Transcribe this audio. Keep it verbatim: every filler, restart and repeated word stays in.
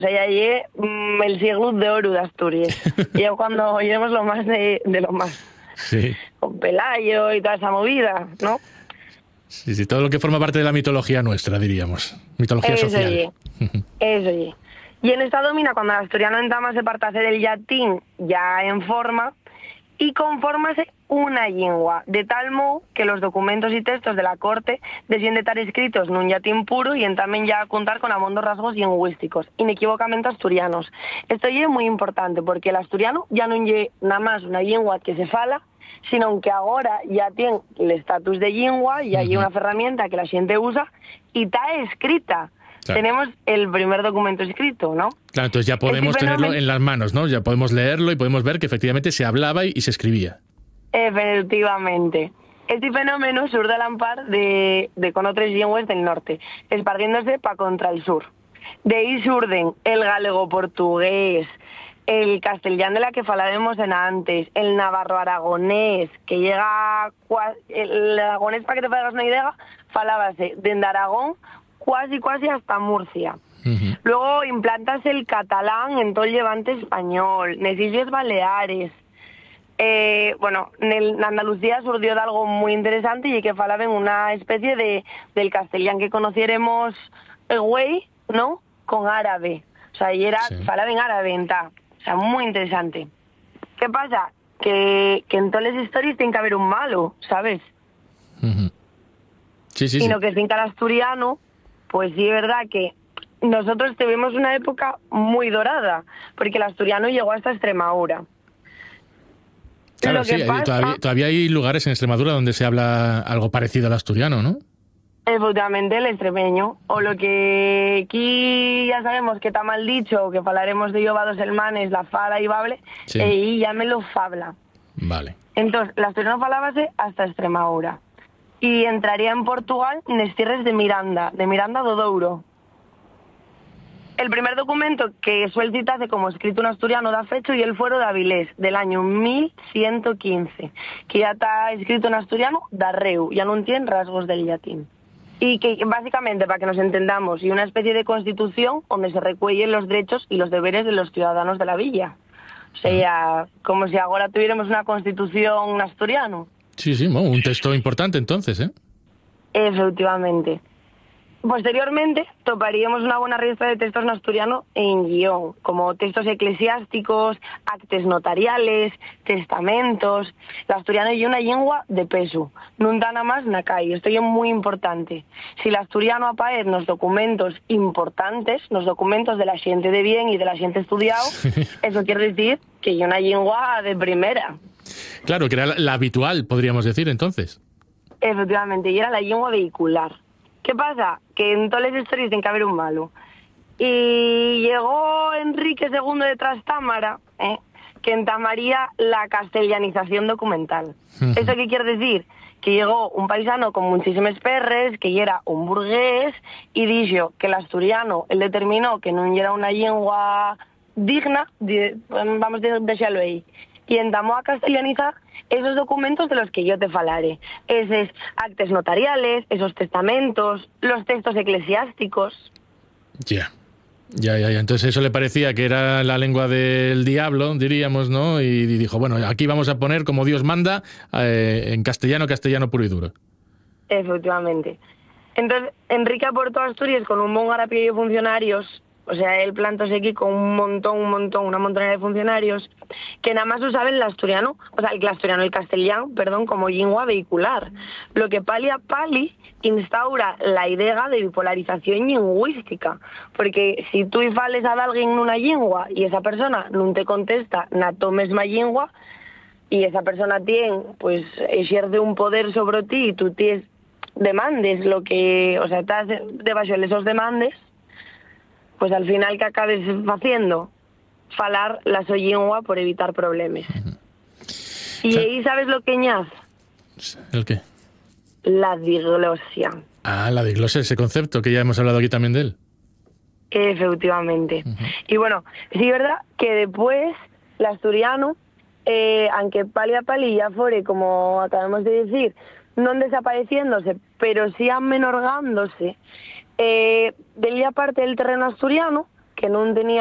O sea, ya llegué mm, el siglo de oro de Asturias. Y ya cuando oiremos lo más de, de lo más. Sí. Con Pelayo y toda esa movida, ¿no? Sí, sí, todo lo que forma parte de la mitología nuestra, diríamos. Mitología Eso social. ye, eso ye. Y en esta domina, cuando el asturiano entama se parte a hacer el llatín ya en forma, y confórmase una lengua, de tal modo que los documentos y textos de la corte deben de estar escritos en un llatín puro y en también ya contar con amondos rasgos lingüísticos, inequívocamente asturianos. Esto es muy importante porque el asturiano ya no es nada más una lengua que se fala, sino que ahora ya tiene el estatus de lengua y hay Uh-huh. una herramienta que la gente usa y está escrita. Claro. Tenemos el primer documento escrito, ¿no? Claro, entonces ya podemos este tenerlo fenómeno... en las manos, ¿no? Ya podemos leerlo y podemos ver que efectivamente se hablaba y, y se escribía. Efectivamente. Este fenómeno surge al ampar de, de con otras lenguas del norte, esparciéndose para contra el sur. De ahí surden el galego-portugués, el castellano de la que falábamos en antes, el navarro-aragonés, que llega... El aragonés, para que te hagas una idea, falábase desde Aragón casi casi hasta Murcia. Uh-huh. Luego implantas el catalán en todo el levante español, en las Islas Baleares. Eh, bueno, en Andalucía surgió de algo muy interesante y que falaban una especie de del castellán que conociéramos el güey, ¿no? Con árabe. O sea, y era, sí. Falaban árabe en ta. O sea, muy interesante. ¿Qué pasa? Que, que en todas las historias tiene que haber un malo, ¿sabes? Uh-huh. Sí, sí, y sí. lo que finca el asturiano, pues sí es verdad que nosotros tuvimos una época muy dorada, porque el asturiano llegó hasta Extremadura. Claro, lo que sí, pasa, todavía, todavía hay lugares en Extremadura donde se habla algo parecido al asturiano, ¿no? Efectivamente, el extremeño, o lo que aquí ya sabemos que está mal dicho, que hablaremos de Llovados Elmanes, la fala y bable, sí. E ahí ya me lo fabla. Vale. Entonces, el asturiano falábase hasta Extremadura. Y entraría en Portugal en las tierras de Miranda, de Miranda do Douro. El primer documento que suele citarse como escrito en asturiano da fecha y el fuero de Avilés, del año mil ciento quince, que ya está escrito en asturiano darreu, ya no tiene rasgos del latín. Y que básicamente, para que nos entendamos, y una especie de constitución donde se recuellen los derechos y los deberes de los ciudadanos de la villa. O sea, como si ahora tuviéramos una constitución en asturiano. Sí, sí, bueno, un texto importante entonces, ¿eh? Efectivamente. Posteriormente, toparíamos una buena lista de textos en asturiano en guión, como textos eclesiásticos, actes notariales, testamentos. El asturiano es una lengua de peso, no da nada más na calle. Esto es muy importante. Si el asturiano aparece en los documentos importantes, los documentos de la gente de bien y de la gente estudiado, eso quiere decir que es una lengua de primera. Claro, que era la, la habitual, podríamos decir, entonces. Efectivamente, y era la lengua vehicular. ¿Qué pasa? Que en todas las historias tiene que haber un malo. Y llegó Enrique segundo de Trastámara, ¿eh? que entamaría la castellanización documental. Uh-huh. ¿Eso qué quiere decir? Que llegó un paisano con muchísimas perres, que era un burgués, y dijo que el asturiano, él determinó que no era una lengua digna, de, vamos a dejarlo ahí, y entamó a castellanizar esos documentos de los que yo te falaré. Esos actes notariales, esos testamentos, los textos eclesiásticos. Ya, ya, ya, ya. Entonces eso le parecía que era la lengua del diablo, diríamos, ¿no? Y dijo, bueno, aquí vamos a poner como Dios manda, eh, en castellano, castellano puro y duro. Efectivamente. Entonces, Enrique aportó a Asturias con un buen garapillo de funcionarios. O sea, él plantóse aquí con un montón, un montón, una montonera de funcionarios que nada más usaban el asturiano, o sea, el asturiano, el castellano, perdón, como lengua vehicular. Lo que pali a pali instaura la idea de bipolarización lingüística. Porque si tú fales a alguien en una lengua y esa persona no te contesta na tu misma lengua y esa persona tiene, pues, ejerce un poder sobre ti y tú tienes demandes lo que, o sea, estás debajo de esos demandes, pues al final que acabes haciendo falar la so lengua por evitar problemas. Uh-huh. Y o sea, ahí sabes lo que ñaz. ¿El qué? La diglosia. Ah, la diglosia, ese concepto que ya hemos hablado aquí también de él. Efectivamente. Uh-huh. Y bueno, sí es verdad que después el asturiano, eh, aunque pali a pali ya fuere, como acabamos de decir, no desapareciéndose, pero sí amenorgándose, Eh, de la parte del terreno asturiano, que no tenía